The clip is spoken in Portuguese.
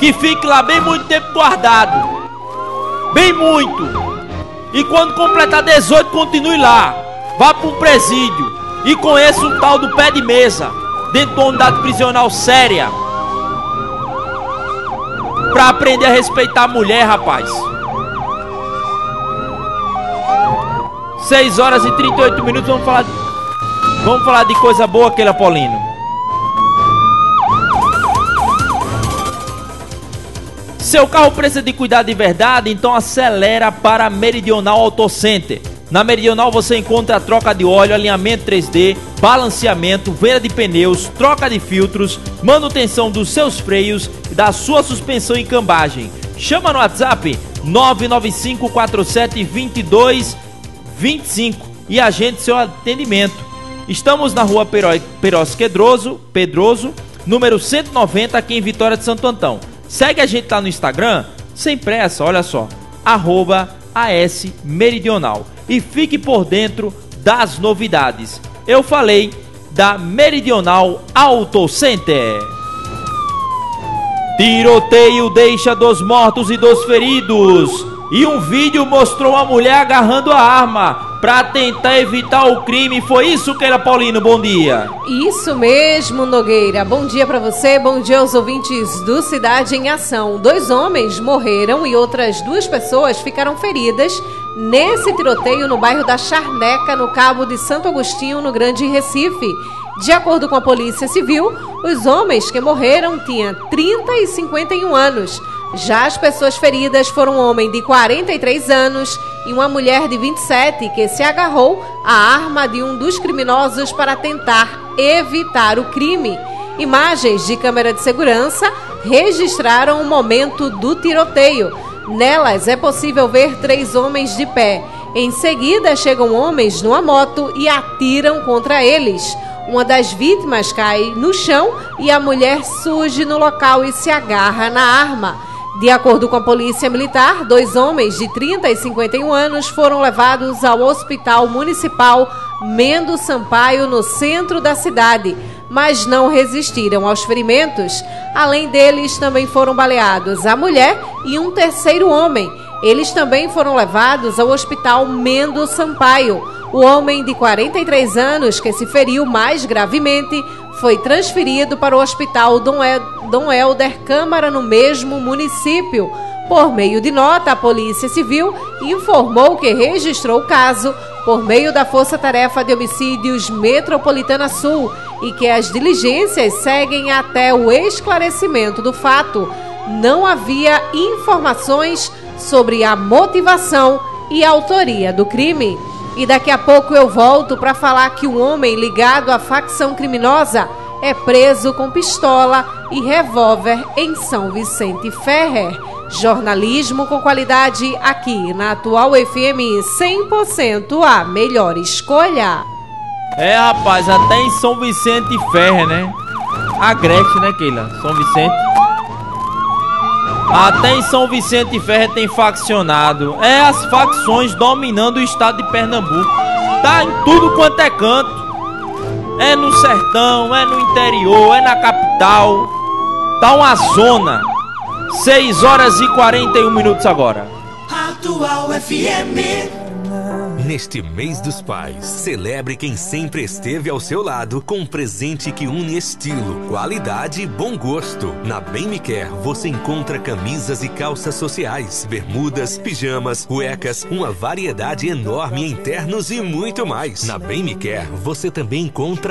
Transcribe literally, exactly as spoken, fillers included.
que fique lá bem muito tempo guardado. Bem muito. E quando completar dezoito, continue lá. Vá para um presídio e conheça o tal do pé de mesa dentro de uma unidade prisional séria, pra aprender a respeitar a mulher, rapaz. seis horas e trinta e oito minutos. Vamos falar de, vamos falar de coisa boa, aquele Apolino. Seu carro precisa de cuidado de verdade? Então acelera para a Meridional Auto Center. Na Meridional você encontra a troca de óleo, alinhamento três D, balanceamento, venda de pneus, troca de filtros, manutenção dos seus freios e da sua suspensão e cambagem. Chama no WhatsApp nove nove cinco quatro sete dois dois dois cinco e agende seu atendimento. Estamos na rua Peroz Pedroso, Pedroso, número cento e noventa, aqui em Vitória de Santo Antão. Segue a gente lá no Instagram, sem pressa, olha só, arroba A S Meridional. E fique por dentro das novidades. Eu falei da Meridional Auto Center. Tiroteio deixa dos mortos e dos feridos. E um vídeo mostrou uma mulher agarrando a arma para tentar evitar o crime. Foi isso, Keila Paulino? Bom dia. Isso mesmo, Nogueira. Bom dia para você, bom dia aos ouvintes do Cidade em Ação. Dois homens morreram e outras duas pessoas ficaram feridas nesse tiroteio no bairro da Charneca, no Cabo de Santo Agostinho, no Grande Recife. De acordo com a Polícia Civil, os homens que morreram tinham trinta e cinquenta e um anos. Já as pessoas feridas foram um homem de quarenta e três anos e uma mulher de vinte e sete que se agarrou à arma de um dos criminosos para tentar evitar o crime. Imagens de câmera de segurança registraram o momento do tiroteio. Nelas é possível ver três homens de pé. Em seguida chegam homens numa moto e atiram contra eles. Uma das vítimas cai no chão e a mulher surge no local e se agarra na arma. De acordo com a Polícia Militar, dois homens de trinta e cinquenta e um anos foram levados ao Hospital Municipal Mendo Sampaio, no centro da cidade, mas não resistiram aos ferimentos. Além deles, também foram baleados a mulher e um terceiro homem. Eles também foram levados ao Hospital Mendo Sampaio. O homem de quarenta e três anos, que se feriu mais gravemente, foi transferido para o Hospital Dom, El- Dom Helder Câmara, no mesmo município. Por meio de nota, a Polícia Civil informou que registrou o caso por meio da Força Tarefa de Homicídios Metropolitana Sul e que as diligências seguem até o esclarecimento do fato. Não havia informações sobre a motivação e a autoria do crime. E daqui a pouco eu volto para falar que um homem ligado à facção criminosa é preso com pistola e revólver em São Vicente Ferrer. Jornalismo com qualidade aqui na Atual F M cem por cento, a melhor escolha. É, rapaz, até em São Vicente Ferrer, né? Agreste, né, Keila? São Vicente. Até em São Vicente Ferrer tem faccionado. É as facções dominando o estado de Pernambuco. Tá em tudo quanto é canto. É no sertão, é no interior, é na capital. Tá uma zona. seis horas e quarenta e um minutos agora. Atual F M. Neste mês dos pais, celebre quem sempre esteve ao seu lado com um presente que une estilo, qualidade e bom gosto. Na Bem Me Quer, você encontra camisas e calças sociais, bermudas, pijamas, cuecas, uma variedade enorme em ternos e muito mais. Na Bem Me Quer, você também encontra